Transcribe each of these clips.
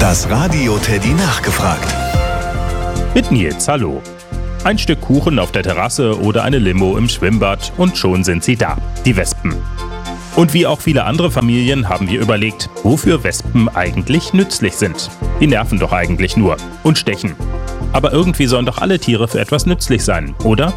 Das Radio Teddy nachgefragt. Mit Nils, hallo. Ein Stück Kuchen auf der Terrasse oder eine Limo im Schwimmbad und schon sind sie da, die Wespen. Und wie auch viele andere Familien haben wir überlegt, wofür Wespen eigentlich nützlich sind. Die nerven doch eigentlich nur und stechen. Aber irgendwie sollen doch alle Tiere für etwas nützlich sein, oder?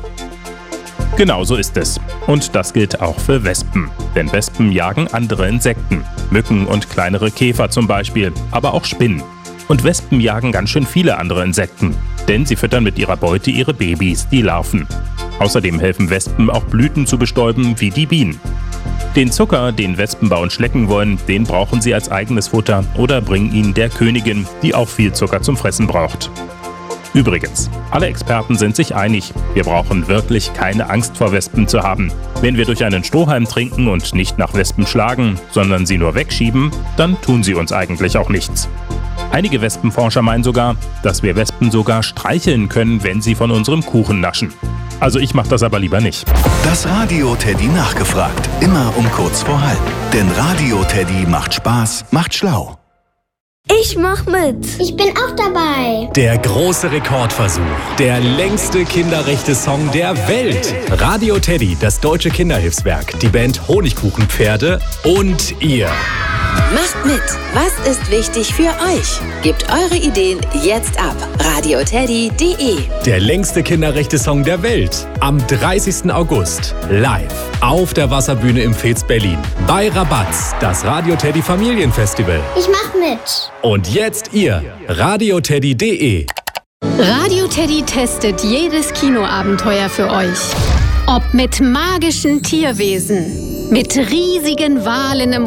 Genau so ist es. Und das gilt auch für Wespen. Denn Wespen jagen andere Insekten. Mücken und kleinere Käfer zum Beispiel, aber auch Spinnen. Und Wespen jagen ganz schön viele andere Insekten. Denn sie füttern mit ihrer Beute ihre Babys, die Larven. Außerdem helfen Wespen auch Blüten zu bestäuben wie die Bienen. Den Zucker, den Wespen bei uns schlecken wollen, den brauchen sie als eigenes Futter oder bringen ihn der Königin, die auch viel Zucker zum Fressen braucht. Übrigens, alle Experten sind sich einig, wir brauchen wirklich keine Angst vor Wespen zu haben. Wenn wir durch einen Strohhalm trinken und nicht nach Wespen schlagen, sondern sie nur wegschieben, dann tun sie uns eigentlich auch nichts. Einige Wespenforscher meinen sogar, dass wir Wespen sogar streicheln können, wenn sie von unserem Kuchen naschen. Also ich mache das aber lieber nicht. Das Radio Teddy nachgefragt. Immer um kurz vor halb. Denn Radio Teddy macht Spaß, macht schlau. Ich mach mit. Ich bin auch dabei. Der große Rekordversuch. Der längste Kinderrechte-Song der Welt. Radio Teddy, das deutsche Kinderhilfswerk, die Band Honigkuchenpferde und ihr. Macht mit. Was ist wichtig für euch? Gebt eure Ideen jetzt ab. radioteddy.de. Der längste Kinderrechte-Song der Welt. Am 30. August. Live. Auf der Wasserbühne im Fez Berlin. Bei Rabatz. Das Radio Teddy Familienfestival. Ich mach mit. Und jetzt ihr. radioteddy.de. Radio Teddy testet jedes Kinoabenteuer für euch. Ob mit magischen Tierwesen, mit riesigen Walen im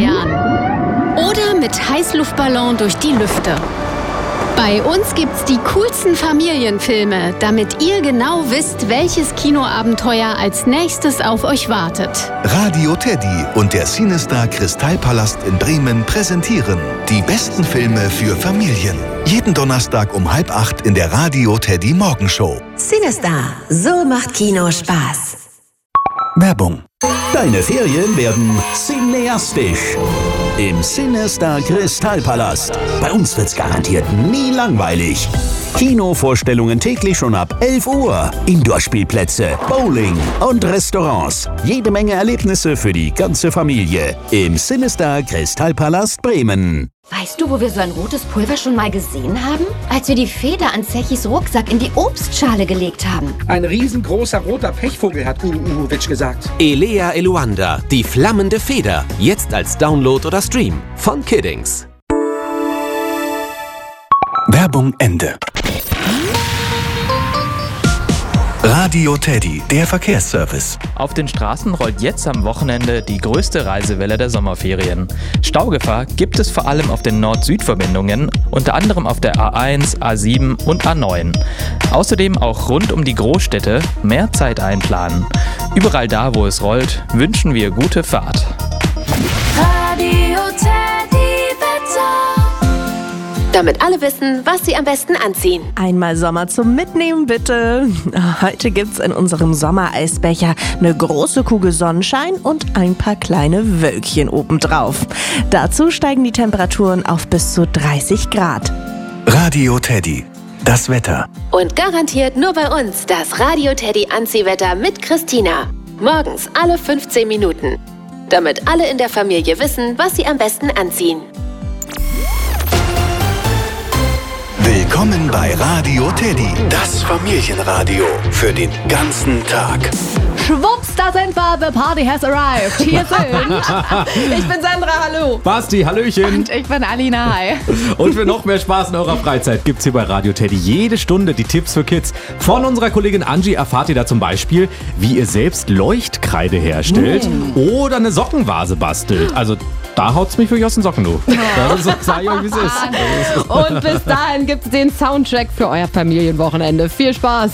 Ozean oder mit Heißluftballon durch die Lüfte. Bei uns gibt's die coolsten Familienfilme, damit ihr genau wisst, welches Kinoabenteuer als nächstes auf euch wartet. Radio Teddy und der Cinestar Kristallpalast in Bremen präsentieren die besten Filme für Familien. Jeden Donnerstag um 7:30 in der Radio Teddy Morgenshow. Cinestar. So macht Kino Spaß. Werbung. Deine Ferien werden cineastisch. Im Cinestar Kristallpalast. Bei uns wird's garantiert nie langweilig. Kinovorstellungen täglich schon ab 11 Uhr. Indoor-Spielplätze, Bowling und Restaurants. Jede Menge Erlebnisse für die ganze Familie. Im Cinestar Kristallpalast Bremen. Weißt du, wo wir so ein rotes Pulver schon mal gesehen haben? Als wir die Feder an Zechis Rucksack in die Obstschale gelegt haben. Ein riesengroßer roter Pechvogel, hat Uwitsch gesagt. Elea Eluanda, die flammende Feder. Jetzt als Download oder Stream von Kiddings. Werbung Ende. Radio Teddy, der Verkehrsservice. Auf den Straßen rollt jetzt am Wochenende die größte Reisewelle der Sommerferien. Staugefahr gibt es vor allem auf den Nord-Süd-Verbindungen, unter anderem auf der A1, A7 und A9. Außerdem auch rund um die Großstädte mehr Zeit einplanen. Überall da, wo es rollt, wünschen wir gute Fahrt. Radio Teddy Wetter. Damit alle wissen, was sie am besten anziehen. Einmal Sommer zum Mitnehmen, bitte. Heute gibt's in unserem Sommereisbecher eine große Kugel Sonnenschein und ein paar kleine Wölkchen obendrauf. Dazu steigen die Temperaturen auf bis zu 30 Grad. Radio Teddy, das Wetter. Und garantiert nur bei uns das Radio Teddy Anziehwetter mit Christina. Morgens alle 15 Minuten. Damit alle in der Familie wissen, was sie am besten anziehen. Willkommen bei Radio Teddy, das Familienradio für den ganzen Tag. Schwupps, da sind wir, the party has arrived. Hier sind, ich bin Sandra, hallo. Basti, hallöchen. Und ich bin Alina, hi. Und für noch mehr Spaß in eurer Freizeit gibt's hier bei Radio Teddy jede Stunde die Tipps für Kids. Von unserer Kollegin Angie erfahrt ihr da zum Beispiel, wie ihr selbst Leuchtkreide herstellt oder eine Sockenvase bastelt. Also da haut's mich wirklich aus den Socken, du. Das sag ich euch, wie es ist. Und bis dahin gibt's den Soundtrack für euer Familienwochenende. Viel Spaß.